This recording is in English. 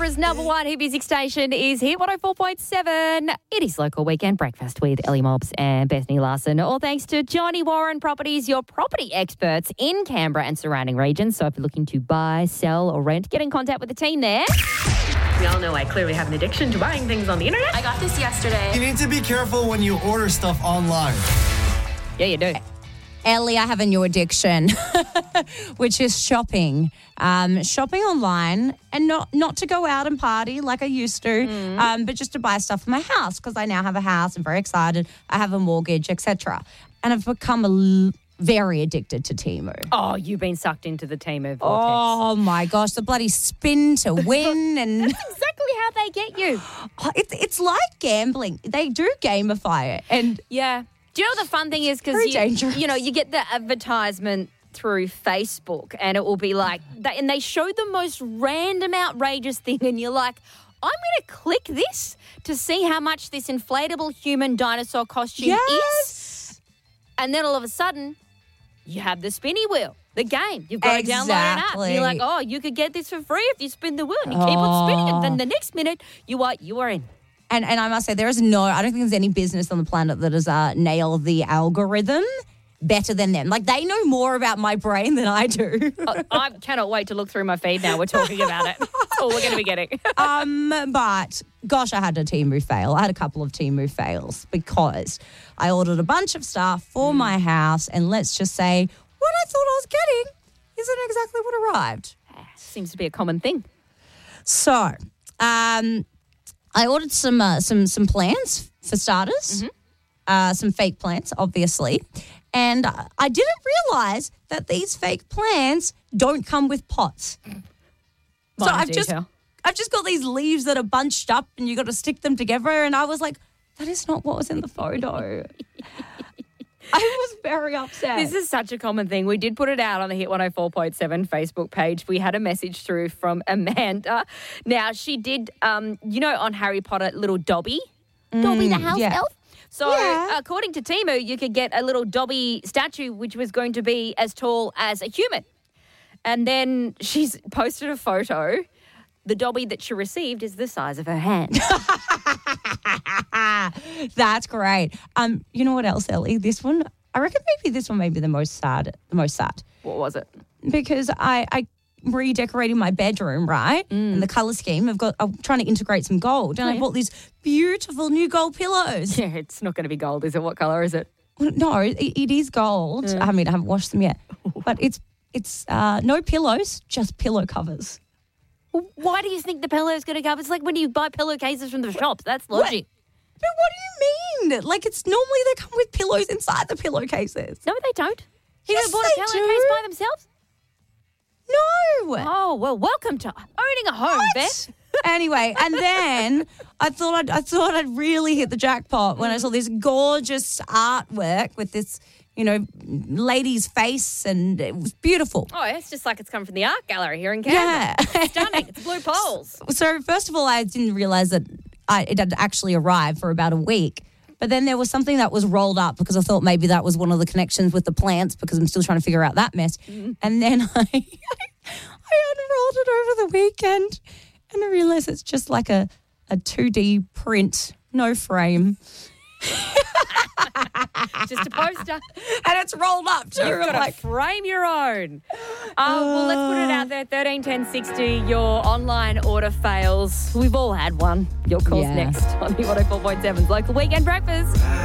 Canberra's number one hit music station is Hit 104.7. It is Local Weekend Breakfast with Ellie Mobbs and Bethany Larson. All thanks to Johnny Warren Properties, your property experts in Canberra and surrounding regions. So if you're looking to buy, sell or rent, get in contact with the team there. We all know I clearly have an addiction to buying things on the internet. I got this yesterday. You need to be careful when you order stuff online. Yeah, you do. Ellie, I have a new addiction, which is shopping. Shopping online and not to go out and party like I used to, but just to buy stuff for my house because I now have a house. I'm very excited. I have a mortgage, etc. And I've become very addicted to Temu. Oh, you've been sucked into the Temu vortex. Oh, my gosh, the bloody spin to win. And That's exactly how they get you. It's like gambling. They do gamify it. And Yeah. Do you know what the fun thing is? Because Very dangerous. you get the advertisement through Facebook and it will be like that, and they show the most random, outrageous thing, and you're like, I'm going to click this to see how much this inflatable human dinosaur costume is. And then all of a sudden, you have the spinny wheel, the game. You've got to download an app. Exactly. You're like, oh, you could get this for free if you spin the wheel. And you keep on spinning it. Then the next minute, you are in. And I must say, I don't think there's any business on the planet that has nailed the algorithm better than them. Like, they know more about my brain than I do. I cannot wait to look through my feed now. We're talking about it. That's all we're going to be getting. But, gosh, I had a Temu fail. I had a couple of Temu fails because I ordered a bunch of stuff for my house, and let's just say what I thought I was getting isn't exactly what arrived. Seems to be a common thing. So, I ordered some plants for starters, some fake plants, obviously, and I didn't realise that these fake plants don't come with pots. So I've just got these leaves that are bunched up, and you got to stick them together. And I was like, that is not what was in the photo. I was very upset. This is such a common thing. We did put it out on the Hit 104.7 Facebook page. We had a message through from Amanda. Now, she did, on Harry Potter, little Dobby. Dobby the house elf. So, according to Temu, you could get a little Dobby statue, which was going to be as tall as a human. And then she's posted a photo. The Dobby that she received is the size of her hand. That's great. You know what else, Ellie? This one, I reckon maybe this one may be the most sad. What was it? Because I'm redecorating my bedroom, right? And the colour scheme, I'm trying to integrate some gold. And I bought these beautiful new gold pillows. Yeah, it's not going to be gold, is it? What colour is it? Well, no, it is gold. I haven't washed them yet. But it's no pillows, just pillow covers. Why do you think the pillow's going to cover? It's like when you buy pillowcases from the shops. That's logic. But what do you mean? Like, it's normally they come with pillows inside the pillowcases. No, they don't. Yes, You bought a they pillowcase do. by themselves? No. Oh, well, welcome to owning a home, Beth. Anyway, and then I thought I'd really hit the jackpot when I saw this gorgeous artwork with this, lady's face, and it was beautiful. Oh, it's just like it's come from the art gallery here in Canberra. Yeah. It's stunning. It's blue poles. So first of all, I didn't realise that it had actually arrived for about a week. But then there was something that was rolled up because I thought maybe that was one of the connections with the plants because I'm still trying to figure out that mess. And then I unrolled it over the weekend and I realised it's just like a 2D print, no frame. Just a poster. And it's rolled up too. You've got to frame your own. Well, let's put it out there. 13 10 60, your online order fails. We've all had one. Your call's next on the 104.7's Local Weekend Breakfast.